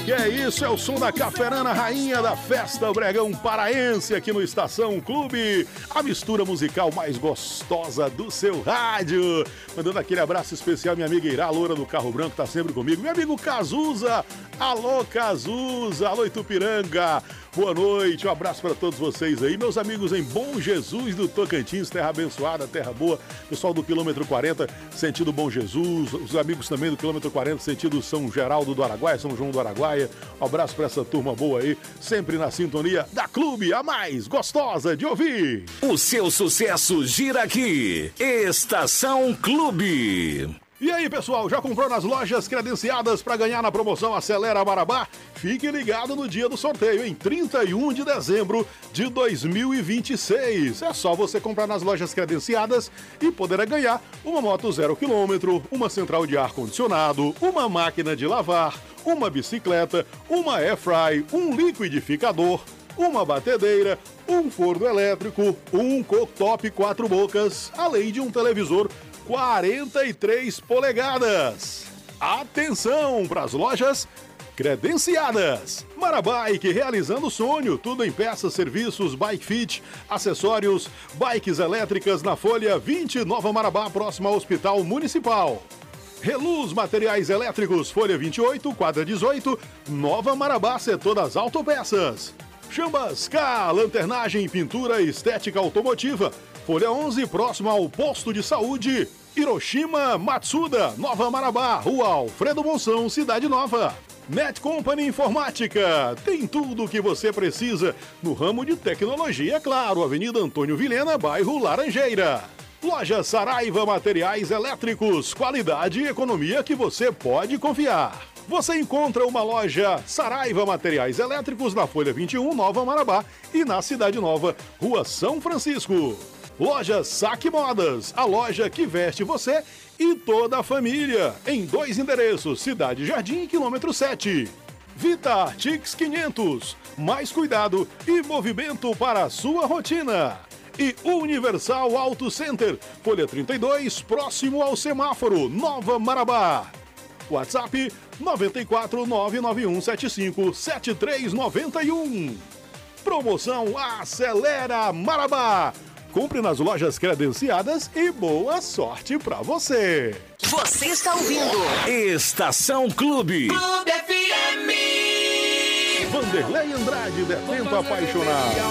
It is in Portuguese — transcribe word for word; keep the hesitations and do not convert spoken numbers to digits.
Que é isso, é o som da Caferana, rainha da festa Bregão paraense aqui no Estação Clube. A mistura musical mais gostosa do seu rádio. Mandando aquele abraço especial, minha amiga Irá, loura do carro branco, tá sempre comigo. Meu amigo Cazuza, alô Cazuza, alô Itupiranga. Boa noite, um abraço para todos vocês aí, meus amigos em Bom Jesus do Tocantins, terra abençoada, terra boa, pessoal do quilômetro quarenta, sentido Bom Jesus, os amigos também do quilômetro quarenta, sentido São Geraldo do Araguaia, São João do Araguaia, um abraço para essa turma boa aí, sempre na sintonia da Clube, a mais gostosa de ouvir. O seu sucesso gira aqui, Estação Clube. E aí, pessoal, já comprou nas lojas credenciadas para ganhar na promoção Acelera Marabá? Fique ligado no dia do sorteio, em trinta e um de dezembro de dois mil e vinte e seis. É só você comprar nas lojas credenciadas e poderá ganhar uma moto zero quilômetro, uma central de ar-condicionado, uma máquina de lavar, uma bicicleta, uma airfry, um liquidificador, uma batedeira, um forno elétrico, um cooktop quatro bocas, além de um televisor quarenta e três polegadas. Atenção para as lojas credenciadas. Marabike, realizando o sonho, tudo em peças, serviços, bike fit, acessórios, bikes elétricas na Folha vinte, Nova Marabá, próxima ao Hospital Municipal. Reluz Materiais Elétricos, Folha vinte e oito, quadra dezoito, Nova Marabá, setor das autopeças. Chambas K, lanternagem, pintura e estética automotiva, Folha onze, próximo ao Posto de Saúde. Hiroshima Matsuda, Nova Marabá, Rua Alfredo Monção, Cidade Nova. Net Company Informática, tem tudo o que você precisa no ramo de tecnologia, é claro, Avenida Antônio Vilhena, bairro Laranjeira. Loja Saraiva Materiais Elétricos, qualidade e economia que você pode confiar. Você encontra uma loja Saraiva Materiais Elétricos na Folha vinte e um, Nova Marabá, e na Cidade Nova, Rua São Francisco. Loja Saque Modas, a loja que veste você e toda a família, em dois endereços, Cidade Jardim, quilômetro sete. Vita Artix quinhentos, mais cuidado e movimento para a sua rotina. E Universal Auto Center, Folha trinta e dois, próximo ao semáforo, Nova Marabá. WhatsApp nove quatro nove nove um sete cinco sete três nove um. Promoção Acelera Marabá. Compre nas lojas credenciadas e boa sorte pra você. Você está ouvindo Estação Clube. Clube F M. Vanderlei Andrade, Detento Apaixonado.